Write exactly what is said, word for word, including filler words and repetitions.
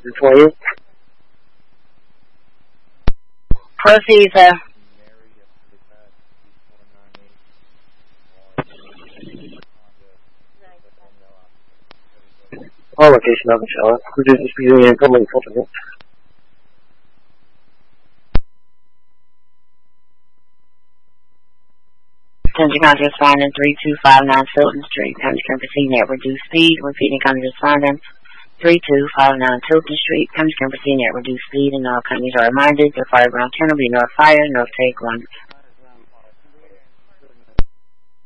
The twentieth. Proceed, sir. All location of the shower. Reduce the speed and public confidence. Attention county respondent three two five nine Tilton Street. County can proceed at reduced speed. Repeating county respondent three two five nine Tilton Street. County can proceed at reduced speed, and all counties are reminded the fireground channel will be north fire, north take one.